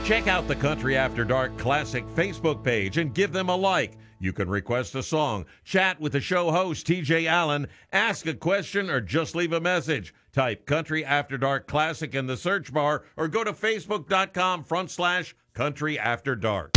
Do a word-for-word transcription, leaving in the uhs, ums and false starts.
Check out the Country After Dark Classic Facebook page and give them a like. You can request a song, chat with the show host, T J Allen, ask a question, or just leave a message. Type Country After Dark Classic in the search bar or go to facebook.com front slash Country After Dark.